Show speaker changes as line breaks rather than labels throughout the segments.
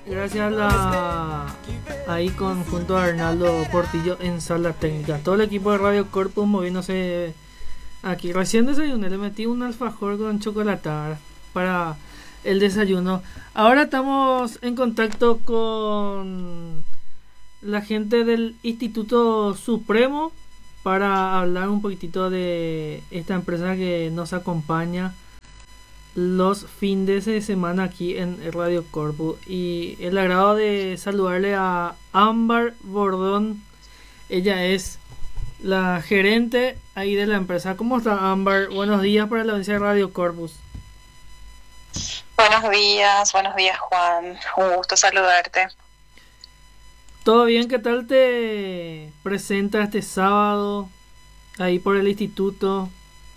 Gracias ahí junto a Arnaldo Portillo en Sala Técnica. Todo el equipo de Radio Corpus moviéndose aquí. Recién desayuné, le metí un alfajor con chocolatada para el desayuno. Ahora estamos en contacto con la gente del Instituto Supremo para hablar un poquitito de esta empresa que nos acompaña los fines de semana aquí en Radio Corpus, y el agrado de saludarle a Ámbar Bordón. Ella es la gerente ahí de la empresa. ¿Cómo está, Ámbar? Buenos días para la audiencia de Radio Corpus.
Buenos días Juan, un gusto saludarte.
¿Todo bien? ¿Qué tal te presenta este sábado ahí por el instituto?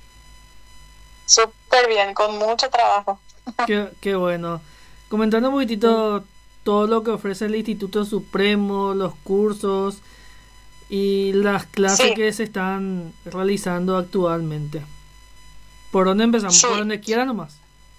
Súper bien, con mucho trabajo.
Qué bueno. Comentando un poquitito todo lo que ofrece el Instituto Supremo, los cursos y las clases que se están realizando actualmente. ¿Por dónde empezamos?
Sí.
Por donde quiera nomás.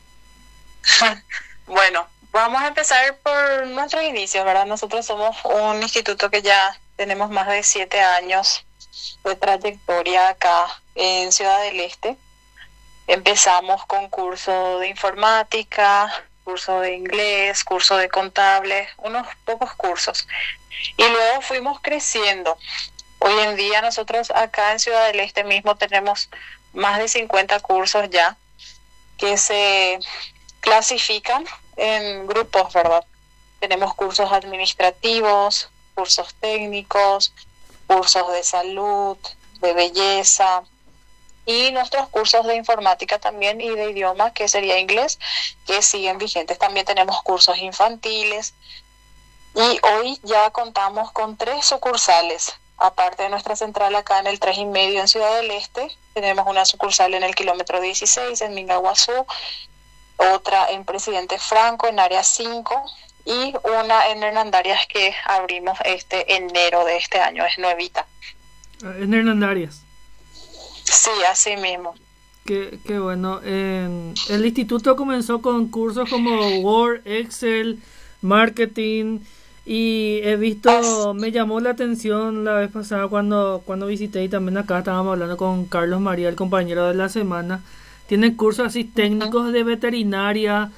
Bueno, vamos a empezar por nuestros inicios, ¿verdad? Nosotros somos un instituto que ya tenemos más de 7 años de trayectoria acá en Ciudad del Este. Empezamos con curso de informática, curso de inglés, curso de contable, unos pocos cursos. Y luego fuimos creciendo. Hoy en día nosotros acá en Ciudad del Este mismo tenemos más de 50 cursos ya que se clasifican en grupos, ¿verdad? Tenemos cursos administrativos, cursos técnicos, cursos de salud, de belleza, y nuestros cursos de informática también y de idioma, que sería inglés, que siguen vigentes. También tenemos cursos infantiles y hoy ya contamos con 3 sucursales. Aparte de nuestra central acá en el 3,5 en Ciudad del Este, tenemos una sucursal en el kilómetro 16 en Mingaguazú, otra en Presidente Franco en área 5 y una en Hernandarias que abrimos enero de este año, es nuevita.
En Hernandarias.
Sí, así mismo.
Qué bueno. El instituto comenzó con cursos como Word, Excel, Marketing, y he visto, me llamó la atención la vez pasada cuando visité, y también acá estábamos hablando con Carlos María, el compañero de la semana. Tienen cursos así técnicos de veterinaria,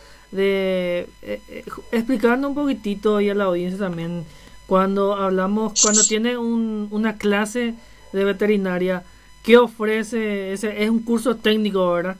explicando un poquitito y a la audiencia también, cuando tiene una clase de veterinaria, ¿qué ofrece? Es un curso técnico, ¿verdad?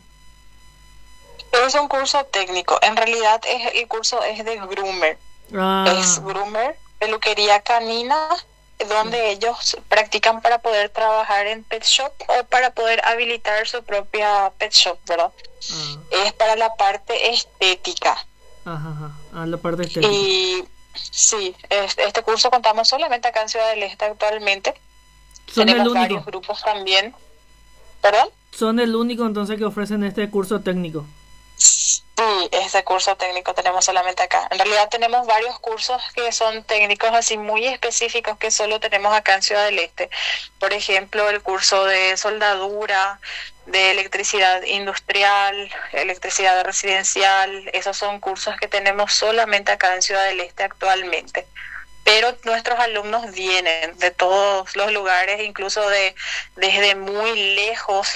Es un curso técnico. En realidad el curso es de groomer. Es groomer, peluquería canina, donde ellos practican para poder trabajar en pet shop o para poder habilitar su propia pet shop, ¿verdad? Es para la parte estética.
La parte estética.
Y sí, este curso contamos solamente acá en Ciudad del Este actualmente. Tenemos varios grupos también. ¿Perdón?
¿Son el único entonces que ofrecen este curso técnico?
Sí, este curso técnico tenemos solamente acá. En realidad tenemos varios cursos que son técnicos así muy específicos que solo tenemos acá en Ciudad del Este. Por ejemplo, el curso de soldadura, de electricidad industrial, electricidad residencial. Esos son cursos que tenemos solamente acá en Ciudad del Este actualmente. Pero nuestros alumnos vienen de todos los lugares, incluso desde muy lejos,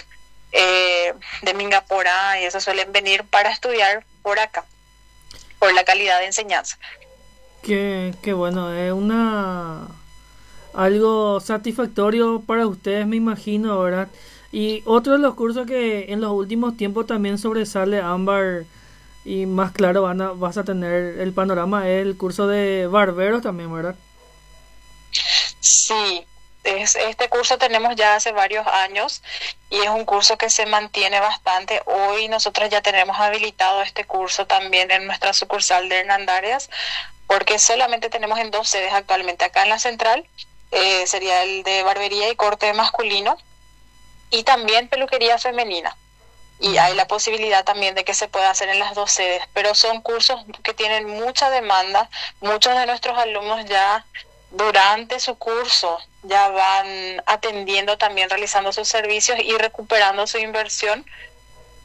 de Mingaporá, y eso suelen venir para estudiar por acá, por la calidad de enseñanza.
Qué bueno, es algo satisfactorio para ustedes, me imagino, ¿verdad? Y otro de los cursos que en los últimos tiempos también sobresale, Ámbar, y más claro vas a tener el panorama, es el curso de barberos también, ¿verdad?
Sí, este curso tenemos ya hace varios años y es un curso que se mantiene bastante. Hoy nosotros ya tenemos habilitado este curso también en nuestra sucursal de Hernandarias, porque solamente tenemos en 2 sedes actualmente. Acá en la central sería el de barbería y corte masculino y también peluquería femenina. Y hay la posibilidad también de que se pueda hacer en las 2 sedes, pero son cursos que tienen mucha demanda. Muchos de nuestros alumnos ya durante su curso ya van atendiendo también, realizando sus servicios y recuperando su inversión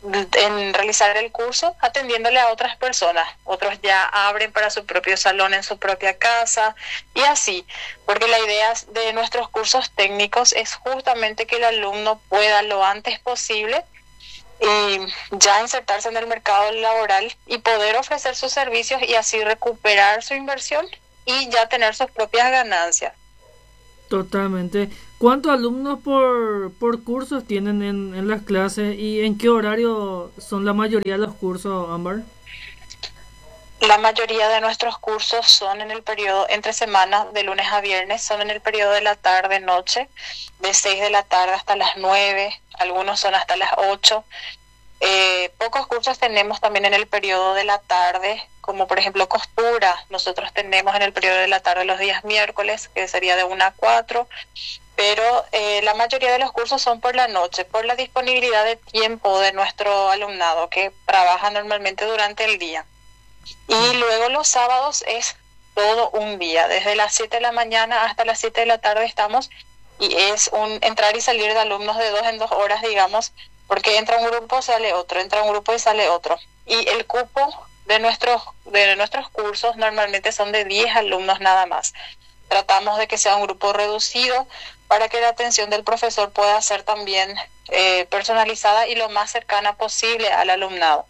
en realizar el curso atendiéndole a otras personas. Otros ya abren para su propio salón en su propia casa y así, porque la idea de nuestros cursos técnicos es justamente que el alumno pueda lo antes posible ya insertarse en el mercado laboral y poder ofrecer sus servicios y así recuperar su inversión y ya tener sus propias ganancias.
Totalmente. ¿Cuántos alumnos por cursos tienen en las clases y en qué horario son la mayoría de los cursos, Ámbar?
La mayoría de nuestros cursos son en el periodo entre semana, de lunes a viernes, son en el periodo de la tarde-noche, de 6 de la tarde hasta las 9, algunos son hasta las 8. Pocos cursos tenemos también en el periodo de la tarde, como por ejemplo costura. Nosotros tenemos en el periodo de la tarde los días miércoles, que sería de 1 a 4, pero la mayoría de los cursos son por la noche, por la disponibilidad de tiempo de nuestro alumnado, que trabaja normalmente durante el día. Y luego los sábados es todo un día, desde las 7 de la mañana hasta las 7 de la tarde estamos, y es un entrar y salir de alumnos de 2 en 2 horas, digamos, porque entra un grupo, sale otro, entra un grupo y sale otro. Y el cupo de nuestros cursos normalmente son de 10 alumnos nada más. Tratamos de que sea un grupo reducido para que la atención del profesor pueda ser también personalizada y lo más cercana posible al alumnado.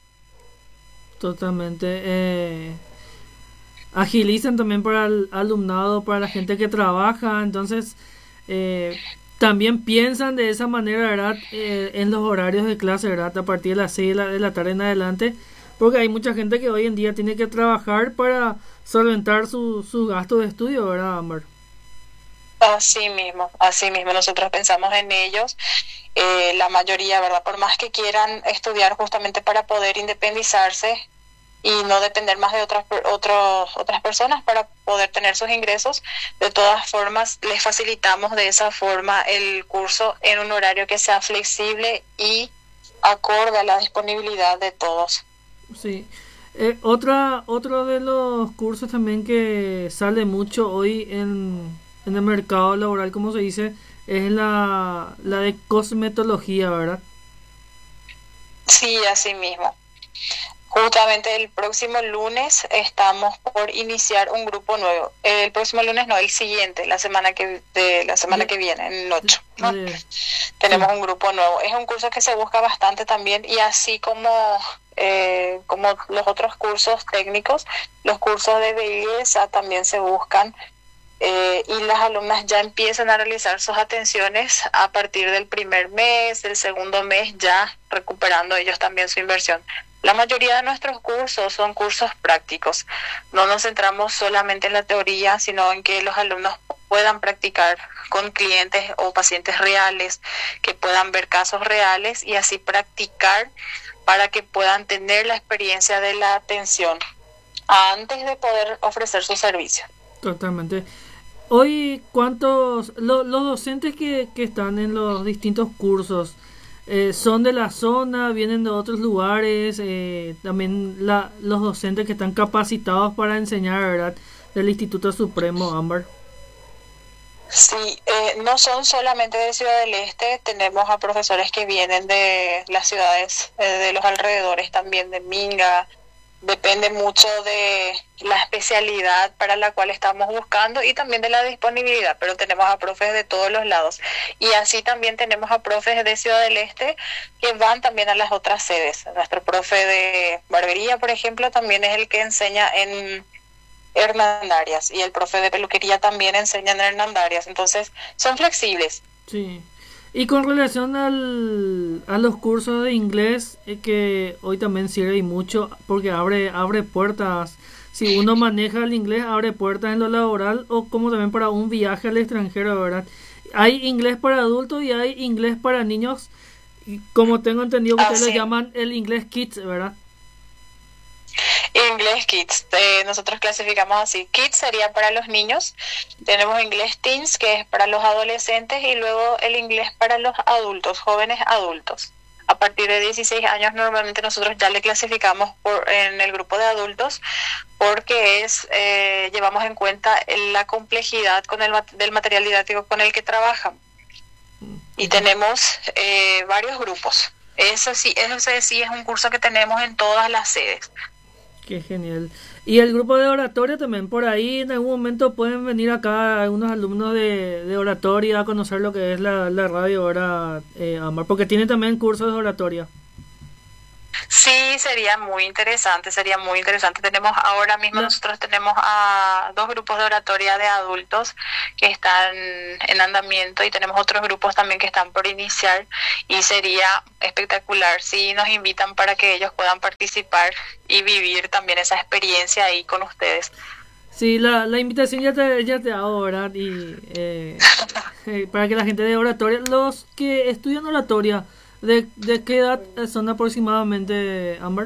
Totalmente. Agilizan también para el alumnado, para la gente que trabaja, entonces también piensan de esa manera, ¿verdad? En los horarios de clase, ¿verdad? A partir de las 6 de la tarde en adelante, porque hay mucha gente que hoy en día tiene que trabajar para solventar su gasto de estudio, ¿verdad, Ámbar?
Así mismo, nosotros pensamos en ellos, la mayoría, ¿verdad? Por más que quieran estudiar justamente para poder independizarse y no depender más de otras personas para poder tener sus ingresos, de todas formas les facilitamos de esa forma el curso en un horario que sea flexible y acorde a la disponibilidad de todos.
Sí. Otro de los cursos también que sale mucho hoy en el mercado laboral, como se dice, es la de cosmetología, ¿verdad?
Sí, así mismo. Justamente el próximo lunes estamos por iniciar un grupo nuevo. El próximo lunes no, el siguiente, la semana que viene, en el 8, ¿no? Tenemos un grupo nuevo. Es un curso que se busca bastante también y así como los otros cursos técnicos, los cursos de belleza también se buscan. Y las alumnas ya empiezan a realizar sus atenciones a partir del primer mes, del segundo mes, ya recuperando ellos también su inversión. La mayoría de nuestros cursos son cursos prácticos. No nos centramos solamente en la teoría, sino en que los alumnos puedan practicar con clientes o pacientes reales, que puedan ver casos reales y así practicar para que puedan tener la experiencia de la atención antes de poder ofrecer su servicio.
Totalmente. Hoy, los docentes que están en los distintos cursos son de la zona, vienen de otros lugares, también los docentes que están capacitados para enseñar, ¿verdad? Del Instituto Supremo, Ámbar.
Sí, no son solamente de Ciudad del Este, tenemos a profesores que vienen de las ciudades de los alrededores, también de Minga. Depende mucho de la especialidad para la cual estamos buscando y también de la disponibilidad, pero tenemos a profes de todos los lados. Y así también tenemos a profes de Ciudad del Este que van también a las otras sedes. Nuestro profe de barbería, por ejemplo, también es el que enseña en Hernandarias y el profe de peluquería también enseña en Hernandarias. Entonces, son flexibles.
Sí. Y con relación a los cursos de inglés, que hoy también sirve y mucho porque abre puertas. Si uno maneja el inglés, abre puertas en lo laboral o como también para un viaje al extranjero, ¿verdad? Hay inglés para adultos y hay inglés para niños, como tengo entendido que ustedes le llaman el inglés kids, ¿verdad?
Inglés Kids, nosotros clasificamos así. Kids sería para los niños, tenemos inglés Teens, que es para los adolescentes, y luego el inglés para los adultos, jóvenes adultos. A partir de 16 años normalmente nosotros ya le clasificamos en el grupo de adultos porque llevamos en cuenta la complejidad del material didáctico con el que trabajan. Y tenemos varios grupos. Eso sí es un curso que tenemos en todas las sedes.
Qué genial. Y el grupo de oratoria también, por ahí en algún momento pueden venir acá algunos alumnos de oratoria a conocer lo que es la radio ahora, Amar, porque tiene también cursos de oratoria.
Sí, sería muy interesante, sería muy interesante. Tenemos ahora mismo,
La,
nosotros tenemos a 2 grupos de oratoria de adultos que están en andamiento y tenemos otros grupos también que están por iniciar y sería espectacular si nos invitan para que ellos puedan participar y vivir también esa experiencia ahí con ustedes.
sí, la invitación ya te hago, ¿verdad? Y para que la gente de oratoria, los que estudian oratoria, de qué edad son aproximadamente, Amber?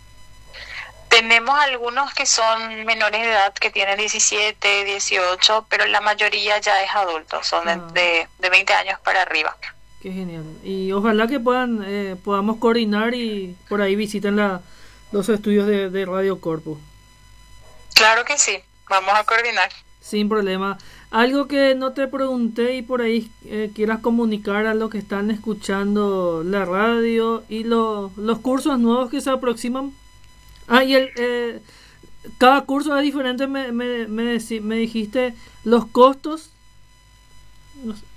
Tenemos algunos que son menores de edad, que tienen 17, 18, pero la mayoría ya es adulto, son
Ah,
de 20 años para arriba.
qué genial. Y ojalá que podamos coordinar y por ahí visiten los estudios de Radio Corpus.
Claro que sí, vamos a coordinar.
Sin problema. Algo que no te pregunté y por ahí quieras comunicar a los que están escuchando la radio y los cursos nuevos que se aproximan. Ah, y cada curso es diferente, me dijiste los costos. No sé.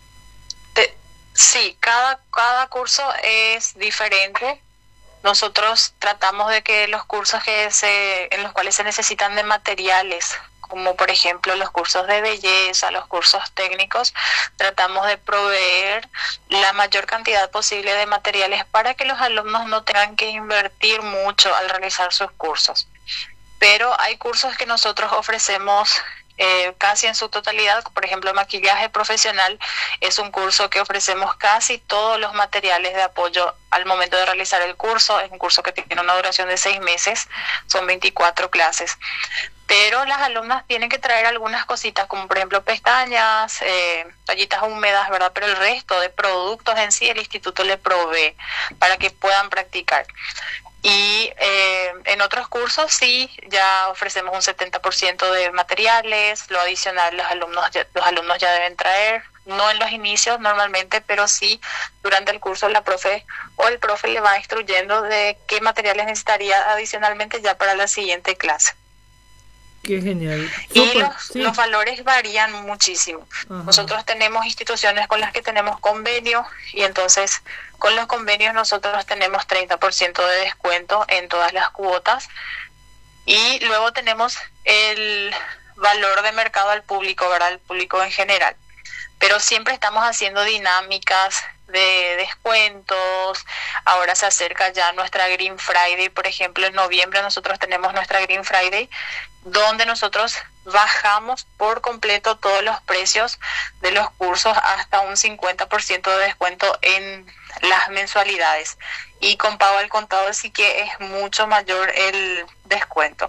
Sí, cada curso es diferente. Nosotros tratamos de que los cursos en los cuales se necesitan de materiales, como por ejemplo los cursos de belleza, los cursos técnicos, tratamos de proveer la mayor cantidad posible de materiales para que los alumnos no tengan que invertir mucho al realizar sus cursos. Pero hay cursos que nosotros ofrecemos casi en su totalidad. Por ejemplo, maquillaje profesional es un curso que ofrecemos casi todos los materiales de apoyo al momento de realizar el curso. Es un curso que tiene una duración de 6 meses, son 24 clases. Pero las alumnas tienen que traer algunas cositas, como por ejemplo pestañas, toallitas húmedas, ¿verdad? Pero el resto de productos en sí el instituto le provee para que puedan practicar. Y en otros cursos sí, ya ofrecemos un 70% de materiales, lo adicional los alumnos ya deben traer, no en los inicios normalmente, pero sí durante el curso la profe o el profe le va instruyendo de qué materiales necesitaría adicionalmente ya para la siguiente clase.
Qué genial.
Y
Súper, sí.
los valores varían muchísimo.
Ajá.
Nosotros tenemos instituciones con las que tenemos convenio y entonces con los convenios nosotros tenemos 30% de descuento en todas las cuotas y luego tenemos el valor de mercado al público, ¿verdad? Al público en general. Pero siempre estamos haciendo dinámicas de descuentos. Ahora se acerca ya nuestra Green Friday, por ejemplo, en noviembre nosotros tenemos nuestra Green Friday, donde nosotros bajamos por completo todos los precios de los cursos hasta un 50% de descuento en las mensualidades. Y con pago al contado sí que es mucho mayor el descuento.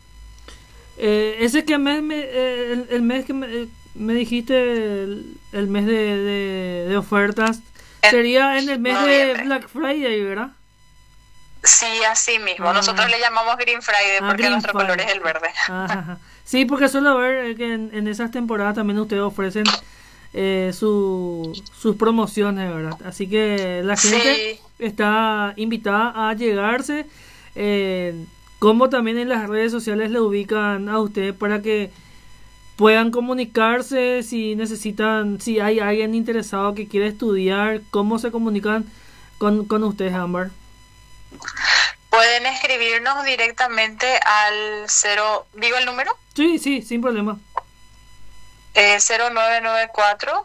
Ese que el mes que me dijiste, el mes de ofertas,
En
sería en el mes de
noviembre.
Black Friday, ¿verdad?
Sí, así mismo. Nosotros
Ah,
le llamamos Green Friday porque
Green
nuestro color
Friday.
es el verde.
Ajá. Sí, porque suelo ver que en esas temporadas también ustedes ofrecen sus promociones, ¿verdad? Así que la gente
Sí,
está invitada a llegarse, como también en las redes sociales le ubican a ustedes para que puedan comunicarse si necesitan, si hay alguien interesado que quiere estudiar, cómo se comunican con ustedes, Ámbar.
pueden escribirnos directamente al cero, ¿digo el número?
Sí, sí, sin problema.
0994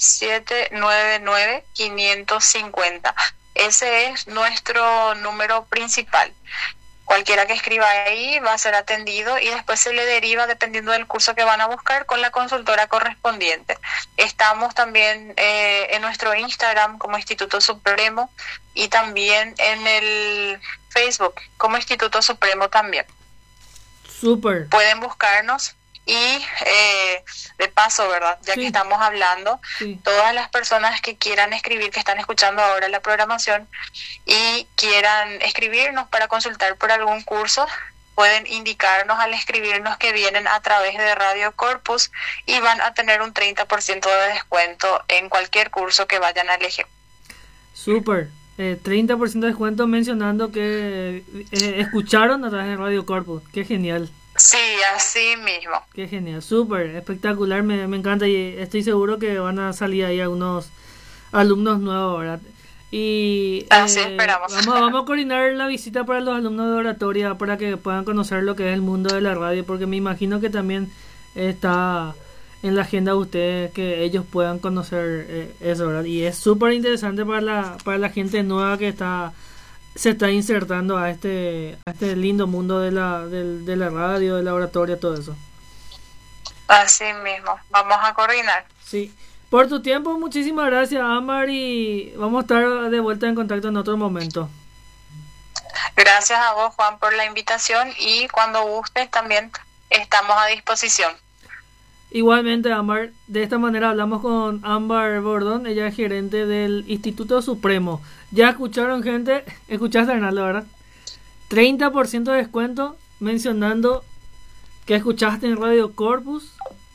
799 550. Ese es nuestro número principal. Cualquiera que escriba ahí va a ser atendido y después se le deriva, dependiendo del curso que van a buscar, con la consultora correspondiente. Estamos también en nuestro Instagram como Instituto Supremo y también en el Facebook como Instituto Supremo también.
Súper.
Pueden buscarnos y de paso, ¿verdad? Ya que
Sí,
estamos hablando,
sí.
todas las personas que quieran escribir, que están escuchando ahora la programación y quieran escribirnos para consultar por algún curso, pueden indicarnos al escribirnos que vienen a través de Radio Corpus y van a tener un 30% de descuento en cualquier curso que vayan a elegir.
Súper. 30% de descuento mencionando que escucharon a través de Radio Corpus. Qué genial.
Sí, así mismo.
Qué genial, súper, espectacular, me encanta y estoy seguro que van a salir ahí algunos alumnos nuevos, ¿verdad? Y
así esperamos.
Vamos a coordinar la visita para los alumnos de oratoria para que puedan conocer lo que es el mundo de la radio, porque me imagino que también está en la agenda de ustedes que ellos puedan conocer eso, ¿verdad? Y es súper interesante para la gente nueva que se está insertando a este lindo mundo de la radio, de la oratoria, todo eso.
Así mismo, vamos a coordinar.
Sí. Por tu tiempo, muchísimas gracias, Ámbar, y vamos a estar de vuelta en contacto en otro momento.
Gracias a vos, Juan, por la invitación, y cuando gustes también estamos a disposición.
Igualmente, Ámbar, de esta manera hablamos con Ámbar Bordón, ella es gerente del Instituto Supremo. Ya escucharon, gente, escuchaste, Arnaldo, ¿verdad? 30% de descuento mencionando que escuchaste en Radio Corpus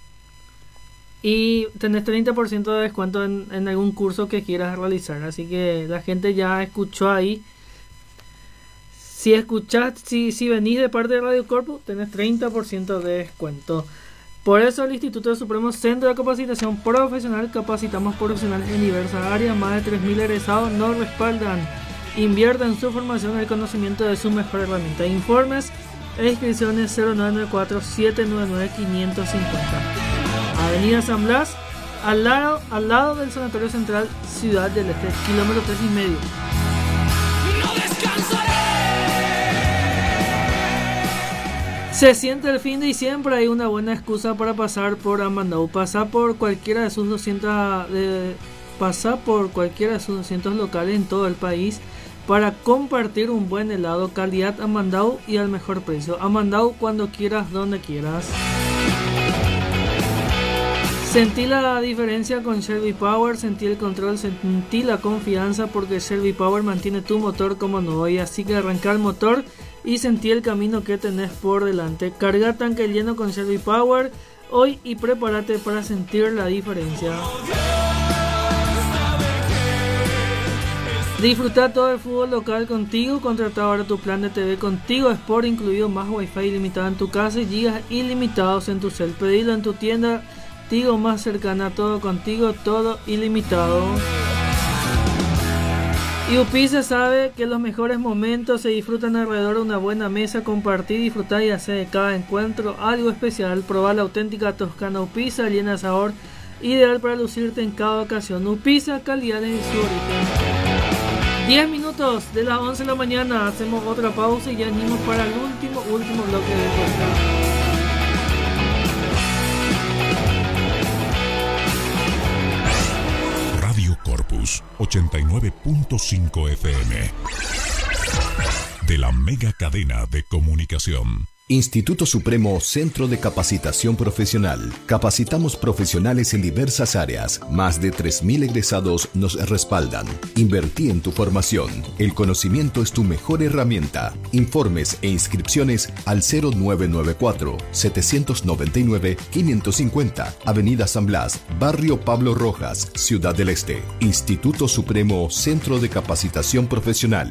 y tenés 30% de descuento en algún curso que quieras realizar. Así que la gente ya escuchó ahí. Si venís de parte de Radio Corpus, tenés 30% de descuento. Por eso el Instituto Supremo Centro de Capacitación Profesional, capacitamos profesionales en diversas áreas, más de 3.000 egresados nos respaldan. Invierta en su formación y el conocimiento de su mejor herramienta. Informes e inscripciones 0994-799-550. Avenida San Blas, al lado del Sanatorio Central, Ciudad del Este, kilómetro 3,5. ¡No descansaré! Se siente el fin de y siempre hay una buena excusa para pasar por Amandau. Pasa por cualquiera de sus 200 locales en todo el país para compartir un buen helado, calidad Amandau y al mejor precio. Amandau, cuando quieras, donde quieras. Sentí la diferencia con Shelby Power, sentí el control, sentí la confianza, porque Shelby Power mantiene tu motor como nuevo, y así que arranca el motor y sentí el camino que tenés por delante. Carga tanque lleno con Shelby Power hoy y prepárate para sentir la diferencia. Disfruta todo el fútbol local contigo. Contrata ahora tu plan de TV Contigo Sport, incluido más wifi ilimitado en tu casa y gigas ilimitados en tu cel. Pedilo en tu tienda Tigo más cercana. Todo contigo, todo ilimitado. Y Upisa sabe que los mejores momentos se disfrutan alrededor de una buena mesa. Compartir, disfrutar y hacer de cada encuentro algo especial. Probar la auténtica Toscana Upisa, llena de sabor, ideal para lucirte en cada ocasión. Upisa, calidad en su origen. 10 minutos de las 11 de la mañana. Hacemos otra pausa y ya venimos para el último bloque de podcast.
Radio Corpus 89.5 FM de la mega cadena de comunicación.
Instituto Supremo Centro de Capacitación Profesional. Capacitamos profesionales en diversas áreas. Más de 3.000 egresados nos respaldan. Invertí en tu formación. El conocimiento es tu mejor herramienta. Informes e inscripciones al 0994-799-550. Avenida San Blas, Barrio Pablo Rojas, Ciudad del Este. Instituto Supremo Centro de Capacitación Profesional.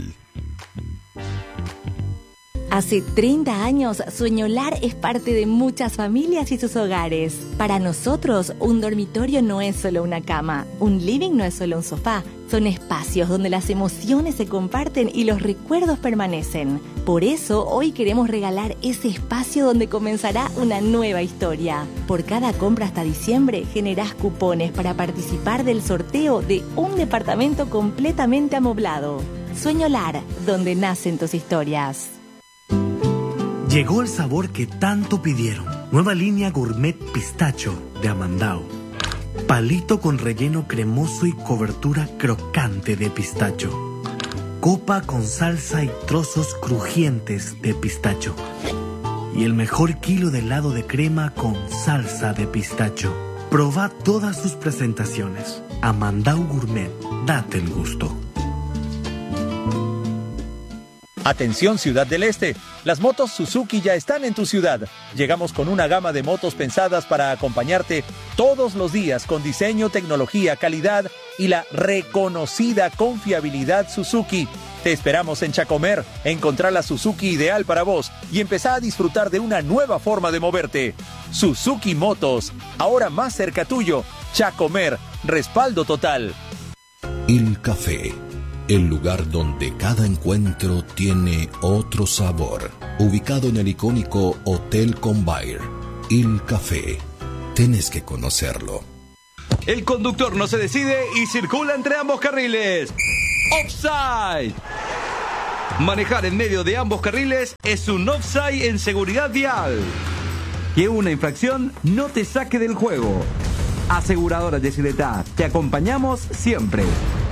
Hace 30 años, Sueñolar es parte de muchas familias y sus hogares. Para nosotros, un dormitorio no es solo una cama, un living no es solo un sofá. Son espacios donde las emociones se comparten y los recuerdos permanecen. Por eso, hoy queremos regalar ese espacio donde comenzará una nueva historia. Por cada compra hasta diciembre, generás cupones para participar del sorteo de un departamento completamente amoblado. Sueñolar, donde nacen tus historias.
Llegó el sabor que tanto pidieron. Nueva línea Gourmet Pistacho de Amandau. Palito con relleno cremoso y cobertura crocante de pistacho. Copa con salsa y trozos crujientes de pistacho. Y el mejor kilo de helado de crema con salsa de pistacho. Proba todas sus presentaciones. Amandau Gourmet. Date el gusto.
Atención Ciudad del Este, las motos Suzuki ya están en tu ciudad. Llegamos con una gama de motos pensadas para acompañarte todos los días con diseño, tecnología, calidad y la reconocida confiabilidad Suzuki. Te esperamos en Chacomer, encontrar la Suzuki ideal para vos y empezar a disfrutar de una nueva forma de moverte. Suzuki Motos, ahora más cerca tuyo. Chacomer, respaldo total.
Il Café, el lugar donde cada encuentro tiene otro sabor. Ubicado en el icónico Hotel Convair. Il Café, tenés que conocerlo.
El conductor no se decide y circula entre ambos carriles. ¡Offside! Manejar en medio de ambos carriles es un offside en seguridad vial. Que una infracción no te saque del juego. Aseguradora Yesileta, te acompañamos siempre.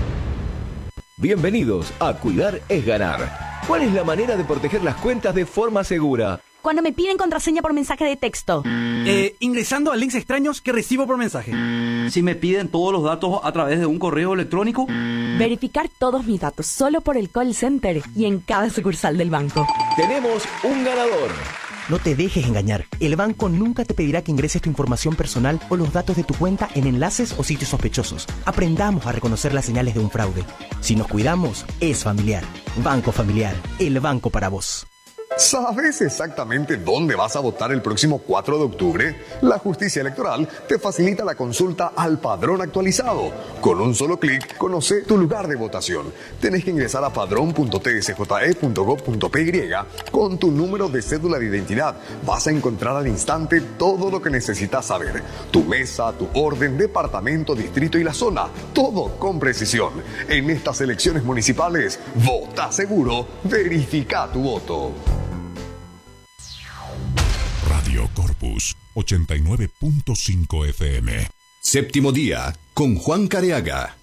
Bienvenidos a Cuidar es Ganar. ¿Cuál es la manera de proteger las cuentas de forma segura?
Cuando me piden contraseña por mensaje de texto.
Ingresando a links extraños que recibo por mensaje.
Si me piden todos los datos a través de un correo electrónico.
Verificar todos mis datos solo por el call center y en cada sucursal del banco.
Tenemos un ganador.
No te dejes engañar. El banco nunca te pedirá que ingreses tu información personal o los datos de tu cuenta en enlaces o sitios sospechosos. Aprendamos a reconocer las señales de un fraude. Si nos cuidamos, es familiar. Banco Familiar, el banco para vos.
¿Sabes exactamente dónde vas a votar el próximo 4 de octubre? La Justicia Electoral te facilita la consulta al padrón actualizado. Con un solo clic, conoce tu lugar de votación. Tenés que ingresar a padrón.tsje.gov.py con tu número de cédula de identidad. Vas a encontrar al instante todo lo que necesitas saber. Tu mesa, tu orden, departamento, distrito y la zona. Todo con precisión. En estas elecciones municipales, vota seguro, verifica tu voto.
Radio Corpus 89.5 FM.
Séptimo día con Juan Careaga.